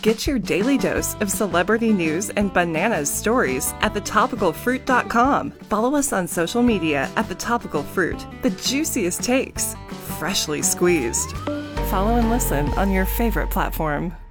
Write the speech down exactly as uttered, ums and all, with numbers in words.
Get your daily dose of celebrity news and bananas stories at the topical fruit dot com. Follow us on social media at The Topical Fruit, the juiciest takes, freshly squeezed. Follow and listen on your favorite platform.